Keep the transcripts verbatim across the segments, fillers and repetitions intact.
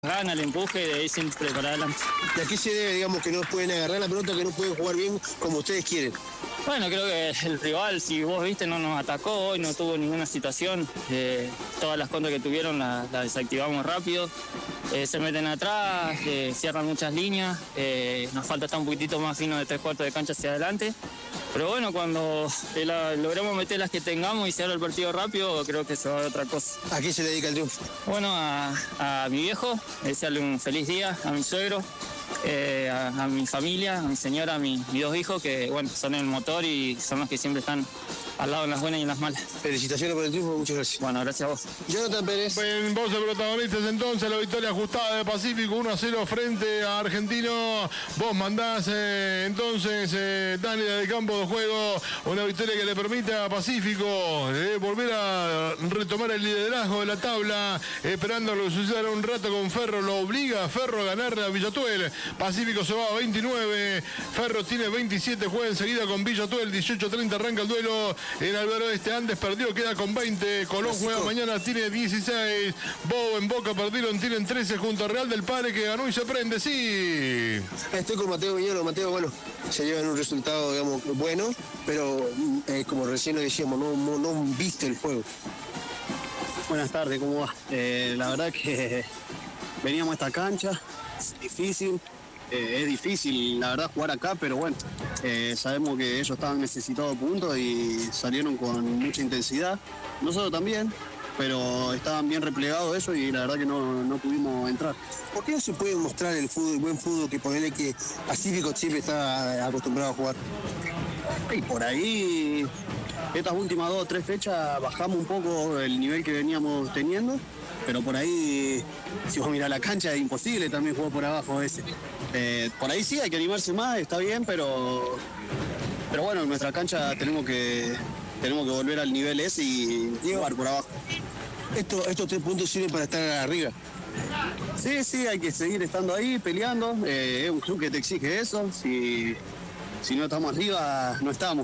Gana, el empuje y de ahí siempre para adelante. ¿Y a qué se debe, digamos, que no pueden agarrar la pelota, que no pueden jugar bien como ustedes quieren? Bueno, creo que el rival, si vos viste, no nos atacó hoy, no tuvo ninguna situación. Eh, todas las contras que tuvieron las la desactivamos rápido. Eh, se meten atrás, eh, cierran muchas líneas. Eh, nos falta estar un poquitito más fino de tres cuartos de cancha hacia adelante. Pero bueno, cuando eh, la, logremos meter las que tengamos y se abra el partido rápido, creo que se va a ver otra cosa. ¿A qué se le dedica el triunfo? Bueno, a, a mi viejo, desearle un feliz día, a mi suegro, eh, a, a mi familia, a mi señora, a mi, mis dos hijos, que bueno, son el motor y son los que siempre están al lado en las buenas y en las malas. Felicitaciones por el triunfo, muchas gracias. Bueno, gracias a vos. Jonathan Pérez. Bien, vos el protagonistas entonces, la victoria ajustada de Pacífico uno a cero frente a Argentino. Vos mandás eh, entonces, eh, Dani, del campo de juego, una victoria que le permite a Pacífico eh, volver a retomar el liderazgo de la tabla, eh, esperando lo que suceda un rato con Ferro. Lo obliga a Ferro a ganarle a Villatuel. Pacífico se va a veintinueve, Ferro tiene veintisiete, juega enseguida con Villatuel, dieciocho treinta arranca el duelo. En Alvaro Este antes perdió, queda con veinte. Colón juega mañana, tiene dieciséis. Bow en Boca perdieron, tienen trece junto a Real del Padre que ganó y se prende, sí. Estoy con Mateo Viñolo. Mateo, bueno, se llevan un resultado, digamos, bueno, pero eh, como recién lo decíamos, no, no, no viste el juego. Buenas tardes, ¿cómo va? Eh, la verdad que veníamos a esta cancha, es difícil. Eh, es difícil, la verdad, jugar acá, pero bueno, eh, sabemos que ellos estaban necesitados de puntos y salieron con mucha intensidad. Nosotros también, pero estaban bien replegados ellos y la verdad que no, no pudimos entrar. ¿Por qué no se puede mostrar el fútbol, el buen fútbol que ponerle que Pacífico siempre está acostumbrado a jugar? Y por ahí, estas últimas dos o tres fechas bajamos un poco el nivel que veníamos teniendo, pero por ahí, si vos mirás la cancha, es imposible también jugar por abajo a veces. Eh, por ahí sí hay que animarse más, está bien, pero pero bueno, en nuestra cancha tenemos que tenemos que volver al nivel ese y jugar por abajo. Esto, estos tres puntos sirven para estar arriba. Sí, sí, hay que seguir estando ahí, peleando. Eh, es un club que te exige eso. Si, si no estamos arriba, no estamos.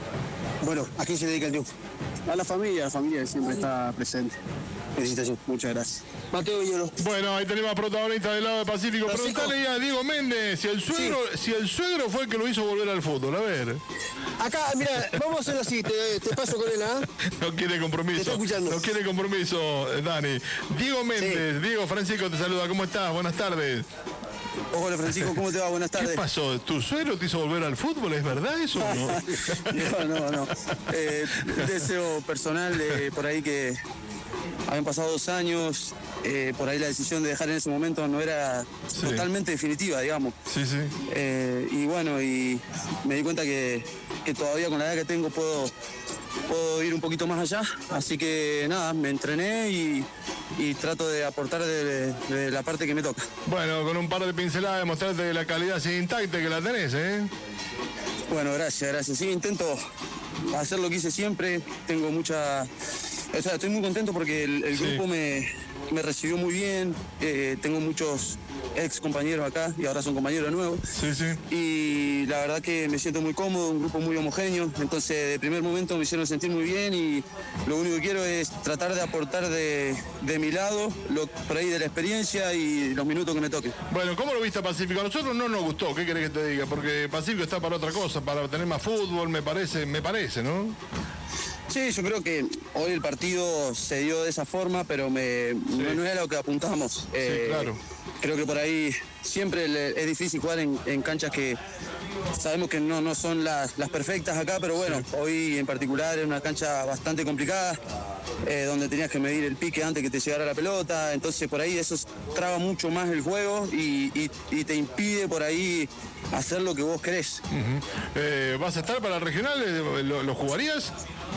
Bueno, ¿a quién se le dedica el triunfo? A la familia, la familia siempre está presente. Felicitaciones. Muchas gracias. Mateo Viñolo. Bueno, ahí tenemos protagonistas del lado de Pacífico. Preguntale a Diego Méndez si el suegro, sí. si el suegro fue el que lo hizo volver al fútbol. A ver. Acá, mira, vamos a hacerlo así, te, te paso con él, ¿ah? No quiere compromiso. Te está escuchando. No quiere compromiso, Dani. Diego Méndez, sí. Diego Francisco te saluda. ¿Cómo estás? Buenas tardes. Hola Francisco, ¿cómo te va? Buenas tardes. ¿Qué pasó? ¿Tu suegro te hizo volver al fútbol? ¿Es verdad eso o no? no, no, no. Eh, deseo personal de por ahí que habían pasado dos años, eh, por ahí la decisión de dejar en ese momento no era sí. totalmente definitiva, digamos. Sí, sí. Eh, y bueno, y me di cuenta que, que todavía con la edad que tengo puedo, puedo ir un poquito más allá. Así que nada, me entrené y, y trato de aportar de, de la parte que me toca. Bueno, con un par de pinceladas demostrarte la calidad sin intacta que la tenés, ¿eh? Bueno, gracias, gracias. Sí, intento hacer lo que hice siempre. Tengo mucha... O sea, estoy muy contento porque el, el sí. grupo me, me recibió muy bien. Eh, tengo muchos ex compañeros acá y ahora son compañeros nuevos. Sí, sí. Y la verdad que me siento muy cómodo, un grupo muy homogéneo. Entonces, de primer momento me hicieron sentir muy bien y lo único que quiero es tratar de aportar de, de mi lado, lo, por ahí de la experiencia y los minutos que me toquen. Bueno, ¿cómo lo viste a Pacífico? A nosotros no nos gustó, ¿qué querés que te diga? Porque Pacífico está para otra cosa, para tener más fútbol, me parece, me parece, ¿no? Sí, yo creo que hoy el partido se dio de esa forma, pero me, sí. no, no era lo que apuntamos. Eh, sí, claro. Creo que por ahí siempre le, es difícil jugar en, en canchas que sabemos que no, no son las, las perfectas acá, pero bueno, sí. hoy en particular es una cancha bastante complicada, eh, donde tenías que medir el pique antes que te llegara la pelota, entonces por ahí eso traba mucho más el juego y, y, y te impide por ahí hacer lo que vos querés. Uh-huh. eh, ¿Vas a estar para el regional? ¿Lo, lo jugarías?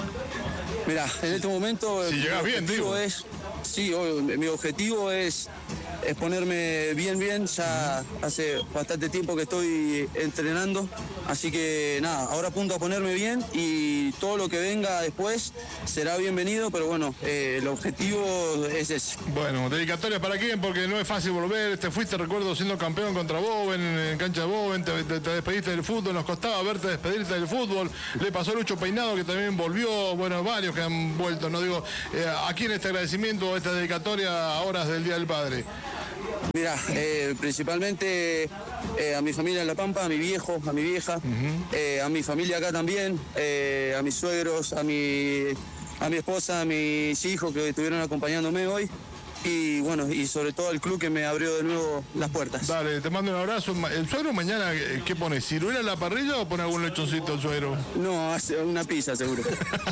Mirá, en este momento si llegas bien, digo. Es, sí, obvio, mi objetivo es, es ponerme bien, bien. Ya hace bastante tiempo que estoy entrenando, así que nada, ahora apunto a ponerme bien y todo lo que venga después será bienvenido, pero bueno, eh, el objetivo es ese. Bueno, dedicatoria para quién, porque no es fácil volver. Te fuiste, recuerdo, siendo campeón contra Bowen, en cancha de Bowen, te, te, te despediste del fútbol, nos costaba verte despedirte del fútbol. Le pasó a Lucho Peinado, que también volvió, bueno, varios que han vuelto, no digo, eh, aquí en este agradecimiento, esta dedicatoria a horas del Día del Padre. Mira, eh, principalmente eh, a mi familia en La Pampa, a mi viejo, a mi vieja, uh-huh. eh, a mi familia acá también, eh, a mis suegros, a mi, a mi esposa, a mis hijos que estuvieron acompañándome hoy. Y bueno, y sobre todo al club que me abrió de nuevo las puertas. Dale, te mando un abrazo. ¿El suegro mañana qué pone? ¿Ciruela a la parrilla o pone algún lechoncito el suegro? No, hace una pizza seguro.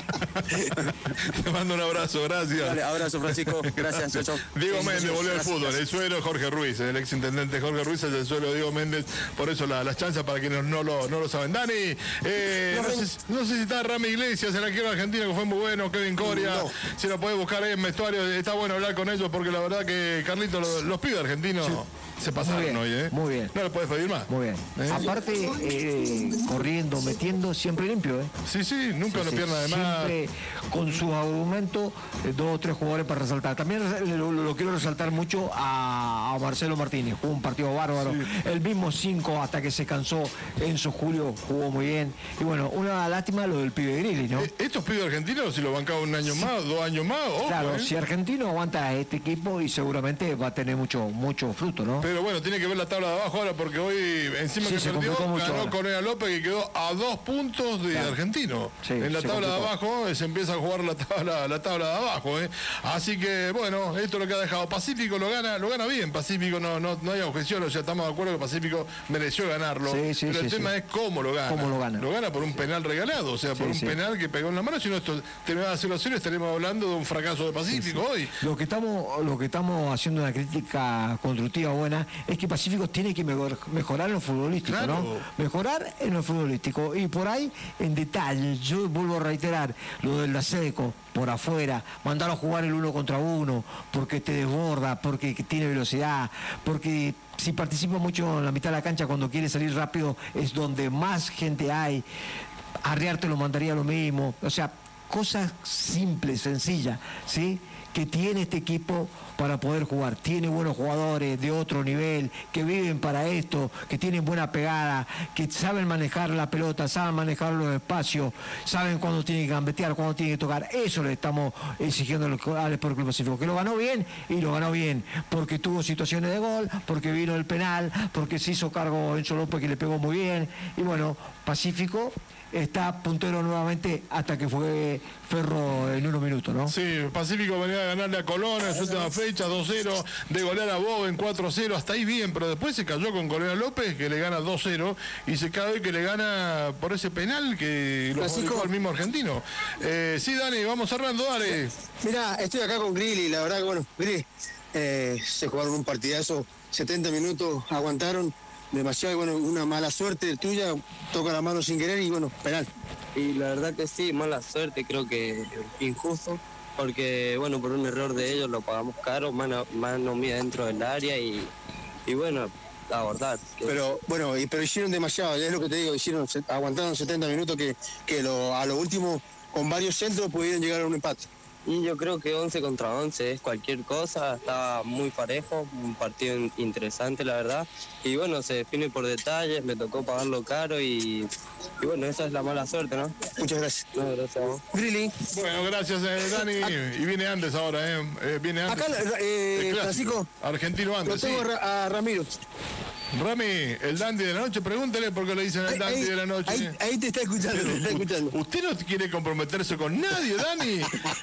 Te mando un abrazo, gracias. Dale, abrazo, Francisco. Gracias, chao, chao. Diego Méndez volvió al fútbol. El suegro es Jorge Ruiz, el ex intendente Jorge Ruiz es el suegro de Diego Méndez. Por eso la, las chanzas para quienes no lo, no lo saben. Dani, eh, no, no, sé, no sé si está Rami Iglesias, el arquero argentino que fue muy bueno, Kevin Coria. No. Si lo puede buscar ahí en vestuario, está bueno hablar con ellos porque la verdad que Carlito, los, los pibes argentinos sí. se pasaron bien, hoy, ¿eh? Muy bien. No le puedes pedir más. Muy bien. ¿Eh? Aparte, eh, corriendo, metiendo, siempre limpio, ¿eh? Sí, sí, nunca sí, lo sí. pierna de más. Siempre con sus argumentos, eh, dos o tres jugadores para resaltar. También lo, lo, lo quiero resaltar mucho a, a Marcelo Martínez. Jugó un partido bárbaro. Sí. El mismo cinco hasta que se cansó. Enzo Julio jugó muy bien. Y bueno, una lástima lo del pibe Grilli, ¿no? Eh, Estos pibes argentinos, si lo bancaba un año sí. más, dos años más, ojo, claro, ¿eh? si Argentino aguanta a este equipo y seguramente va a tener mucho, mucho fruto, ¿no? Pero bueno, tiene que ver la tabla de abajo ahora porque hoy encima sí, que perdió, ganó Correa López que quedó a dos puntos de claro. Argentino. Sí, en la tabla complicó. de abajo se empieza a jugar la tabla, la tabla de abajo, ¿eh? Así que bueno, esto es lo que ha dejado. Pacífico lo gana, lo gana bien, Pacífico no, no, no hay objeción, o sea, estamos de acuerdo que Pacífico mereció ganarlo. Sí, sí, pero sí, el tema sí. es cómo lo gana. ¿Cómo lo gana? Lo gana por un penal regalado, o sea, por sí, un sí. penal que pegó en la mano, si no esto terminaba cero a cero, estaremos hablando de un fracaso de Pacífico sí, sí. hoy. Lo que estamos, lo que estamos haciendo una crítica constructiva buena es que Pacífico tiene que mejor, mejorar en lo futbolístico, claro. ¿no? Mejorar en lo futbolístico. Y por ahí, en detalle, yo vuelvo a reiterar lo del Laseco, por afuera, mandarlo a jugar el uno contra uno, porque te desborda, porque tiene velocidad, porque si participa mucho en la mitad de la cancha cuando quiere salir rápido es donde más gente hay. Arriarte lo mandaría lo mismo. O sea, cosas simples, sencillas, ¿sí? Que tiene este equipo para poder jugar. Tiene buenos jugadores de otro nivel, que viven para esto, que tienen buena pegada, que saben manejar la pelota, saben manejar los espacios, saben cuándo tienen que gambetear, cuándo tienen que tocar. Eso le estamos exigiendo al Sport Club Pacífico, que lo ganó bien y lo ganó bien, porque tuvo situaciones de gol, porque vino el penal, porque se hizo cargo Enzo López que le pegó muy bien. Y bueno, Pacífico está puntero nuevamente hasta que fue Ferro en unos minutos, ¿no? Sí, Pacífico venía a ganarle a Colón en su última fecha, dos cero, de golear a Bob en cuatro cero, hasta ahí bien, pero después se cayó con Correa López, que le gana dos cero, y se cae que le gana por ese penal que lo fabricó el mismo argentino. Eh, sí, Dani, vamos cerrando, dale. Mirá, estoy acá con Grilli, la verdad que bueno, Grilli, eh, se jugaron un partidazo, setenta minutos, aguantaron demasiado, y bueno, una mala suerte tuya, toca la mano sin querer y bueno, penal. Y la verdad que sí, mala suerte, creo que injusto, porque bueno, por un error de ellos lo pagamos caro, mano, mano mía dentro del área y, y bueno, la verdad. Que... Pero bueno, y, pero hicieron demasiado, ya es lo que te digo, hicieron, aguantaron setenta minutos que, que lo, a lo último con varios centros pudieron llegar a un empate. Y yo creo que once contra once es cualquier cosa, estaba muy parejo, un partido interesante la verdad, y bueno, se define por detalles, me tocó pagarlo caro y, y bueno, esa es la mala suerte, ¿no? Muchas gracias. No, gracias a vos. Grilli. Bueno, gracias eh, Dani, y viene antes ahora, eh, eh viene antes. Acá, eh, Francisco, argentino antes, lo tengo sí. a Ramiro. Rami, el dandy de la noche, pregúntale por qué le dicen el dandy ahí, de la noche. Ahí, ahí te está escuchando, te está escuchando. ¿Usted no quiere comprometerse con nadie, Dani?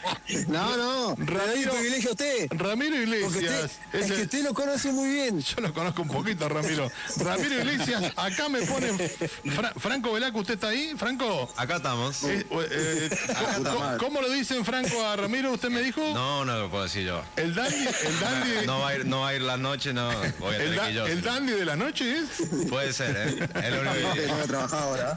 No, no, Ramiro, privilegio a usted. Ramiro Iglesias. Usted, es que usted lo conoce muy bien. Yo lo conozco un poquito, Ramiro. Ramiro Iglesias, acá me ponen... Fra, Franco Velaco, ¿usted está ahí? Franco. Acá estamos. Eh, eh, acá ¿cómo, ¿Cómo lo dicen, Franco, a Ramiro? ¿Usted me dijo? No, no lo puedo decir yo. El dandy... El dandy no, va a ir, no va a ir la noche, no. Voy a tener el, que yo. ¿El dandy de la noche es? Puede ser, ¿eh? Es lo único que tengo que trabajar ahora.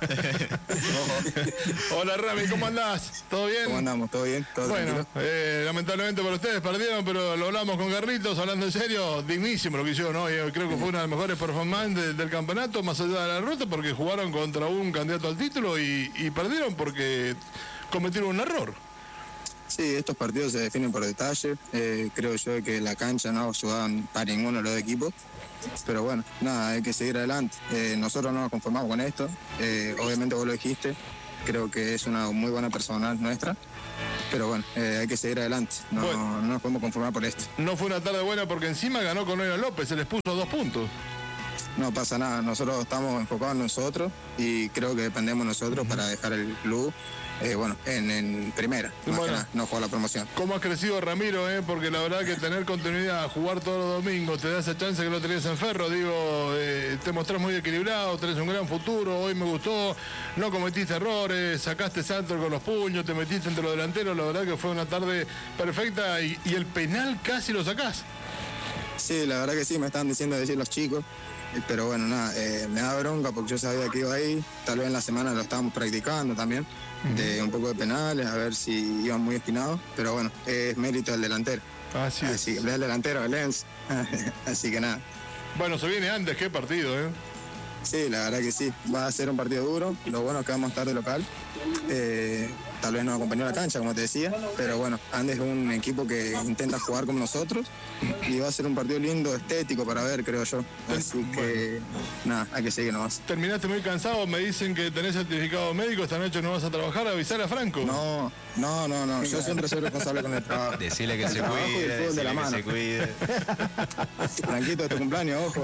Hola, Rami, ¿cómo andás? ¿Todo bien? ¿Cómo andamos? ¿Todo bien? ¿Todo bueno, eh, lamentablemente para ustedes perdieron, pero lo hablamos con Carlitos, hablando en serio, dignísimo lo que hicieron hoy. Creo que fue una de las mejores performances del, del campeonato, más allá de la derrota, porque jugaron contra un candidato al título y, y perdieron porque cometieron un error. Sí, estos partidos se definen por detalle. Eh, creo yo que la cancha no ayudaban para ninguno de los equipos. Pero bueno, nada, hay que seguir adelante. Eh, nosotros no nos conformamos con esto. Eh, obviamente vos lo dijiste. creo que es una muy buena persona nuestra. Pero bueno, eh, hay que seguir adelante, no, bueno, no nos podemos conformar por esto. No fue una tarde buena porque encima ganó con Noel López, se les puso dos puntos. No pasa nada, nosotros estamos enfocados en nosotros y creo que dependemos nosotros para dejar el club eh, bueno, en, en primera, más bueno, que nada, no jugar la promoción. ¿Cómo ha crecido Ramiro? Eh? Porque la verdad que tener continuidad, jugar todos los domingos, te da esa chance que no tenías en Ferro. Digo, eh, te mostrás muy equilibrado, tenés un gran futuro, hoy me gustó, no cometiste errores, sacaste santo con los puños, te metiste entre los delanteros, la verdad que fue una tarde perfecta y, y el penal casi lo sacás. Sí, la verdad que sí, me estaban diciendo decir los chicos. Pero bueno, nada, eh, me da bronca porque yo sabía que iba ahí, tal vez en la semana lo estábamos practicando también, uh-huh. de un poco de penales, a ver si iban muy espinados, pero bueno, es mérito del delantero. Así es. Así, del delantero, el Lens, así que nada. Bueno, se viene antes, qué partido, ¿eh? Sí, la verdad que sí, va a ser un partido duro, lo bueno es que vamos a estar de local, eh, tal vez nos acompañó a la cancha, como te decía, pero bueno, Andes es un equipo que intenta jugar como nosotros y va a ser un partido lindo, estético para ver, creo yo, así que nada, hay que seguir nomás. Terminaste muy cansado, me dicen que tenés certificado médico, esta noche no vas a trabajar, avisar a Franco. No, no, no, no, yo siempre soy responsable con el trabajo. Decirle que se cuide, decirle de la que mano. se cuide. Franquito, es tu cumpleaños, ojo.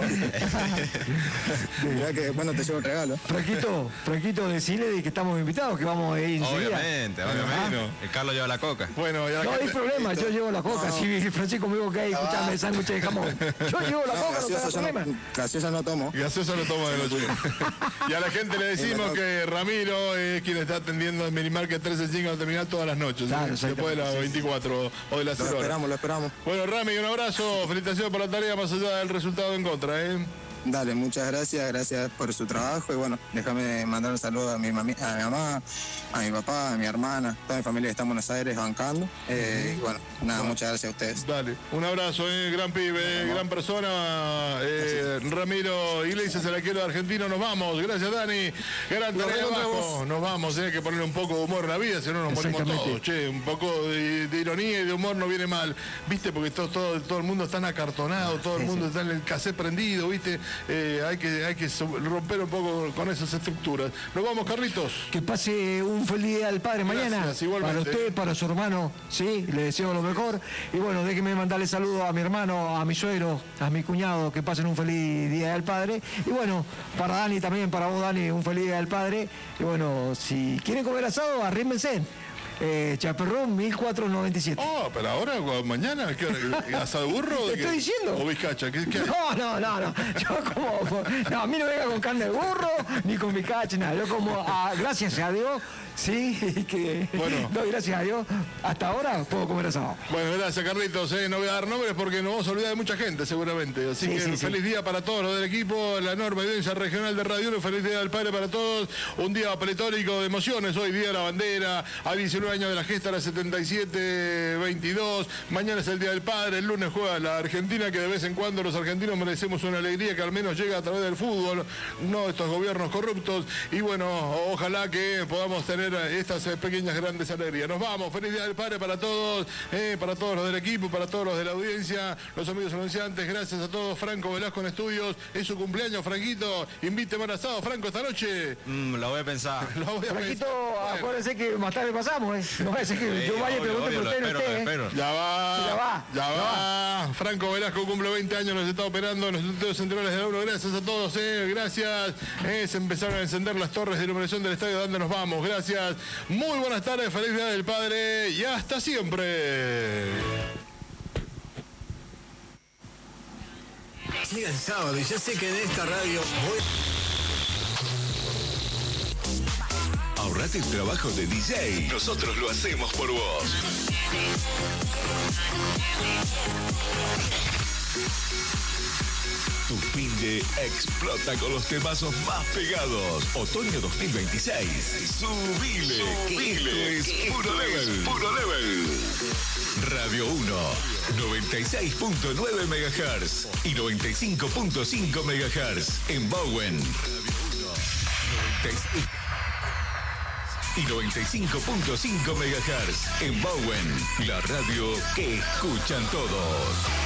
Mirá que bueno, te llevo un regalo. Franquito, Franquito, decirle que estamos invitados, que vamos a ir enseguida. Obviamente, obviamente. Ah. El Carlos lleva la coca. Bueno, ya no hay problema, yo llevo la coca. No. Si Francisco me dijo que hay, escuchame el sándwich de jamón. Yo llevo la no, coca, no tengo problema. No, gaseosa no tomo. Gaseosa no tomo de noche. Y a la gente le decimos que Ramiro es quien está atendiendo en Minimarket trece cinco a terminar todas las noches. Claro, ¿sí? Después de las veinticuatro o de las cero horas. Lo esperamos, lo esperamos. Bueno, Rami, un abrazo. Felicitaciones por la tarea más allá del resultado en contra, ¿eh? Dale, muchas gracias, gracias por su trabajo y bueno, déjame mandar un saludo a mi, mami, a mi mamá, a mi papá, a mi hermana, toda mi familia que está en Buenos Aires bancando. Eh, y bueno, nada, bueno, muchas gracias a ustedes. Dale, un abrazo, eh, gran pibe, bueno, gran persona, eh, Ramiro Iglesias, el arquero argentino, nos vamos, gracias Dani, gran tarea abajo, nos vamos, hay eh, que ponerle un poco de humor en la vida, si no nos morimos todos, che, un poco de, de ironía y de humor no viene mal, viste, porque todo, todo, todo el mundo está acartonado, todo el mundo está en el cassette prendido, viste. Eh, hay que hay que romper un poco con esas estructuras. Nos vamos, Carlitos. Que pase un feliz día del padre mañana. Gracias, para usted, para su hermano, sí, le deseo lo mejor. Y bueno, déjeme mandarle saludos a mi hermano, a mi suegro, a mi cuñado, que pasen un feliz día del padre. Y bueno, para Dani también, para vos, Dani, un feliz día del padre. Y bueno, si quieren comer asado, arrímense. Eh, Chaperrón mil cuatrocientos noventa y siete. Oh, pero ahora, mañana, ¿qué hora? ¿Asado burro? ¿Te estoy diciendo? ¿O bizcacha? ¿Qué, qué no, no, no, no. Yo como. No, a mí no venga con carne de burro ni con bizcacha, nada. Yo como, ah, gracias a Dios, sí, que. Bueno. Doy gracias a Dios. Hasta ahora puedo comer asado. Bueno, gracias, Carlitos. Eh. No voy a dar nombres porque nos vamos a olvidar de mucha gente, seguramente. Así sí, que sí, feliz sí. día para todos los del equipo, la enorme audiencia regional de Radio Uno. Feliz día del padre para todos. Un día pletórico de emociones. Hoy, día de la bandera. A diecinueve años de la gesta, la setenta y siete veintidós. Mañana es el Día del Padre. El lunes juega la Argentina, que de vez en cuando los argentinos merecemos una alegría que al menos llega a través del fútbol, no estos gobiernos corruptos. Y bueno, ojalá que podamos tener estas pequeñas grandes alegrías. Nos vamos. Feliz Día del Padre para todos, eh, para todos los del equipo, para todos los de la audiencia, los amigos anunciantes. Gracias a todos. Franco Velasco en estudios. Es su cumpleaños, Franquito. Invíteme al asado, Franco, esta noche. Mm, lo voy a pensar. Lo voy a Franquito, pensar. Acuérdense que más tarde pasamos, ¿eh? No es que sí, yo vaya y pregunte por usted, espero, usted, espero. ¿eh? Ya va, ya va, ya ya va. Franco Velasco cumple veinte años, nos está operando en los estudios centrales de la uno. Gracias a todos, eh, gracias. Eh, se empezaron a encender las torres de iluminación del estadio. ¿De dónde nos vamos? Gracias. Muy buenas tardes, feliz Día del Padre y hasta siempre. Llega el sábado y ya sé que en esta radio voy... Ahorrate el trabajo de D J. Nosotros lo hacemos por vos. Tu fin de explota con los temazos más pegados. Otoño dos mil veintiséis. Subile, Subile que esto es puro level. Puro level. Radio uno, noventa y seis punto nueve megahertz y noventa y cinco punto cinco megahertz en Bowen. Y noventa y cinco punto cinco megahertz en Bowen, la radio que escuchan todos.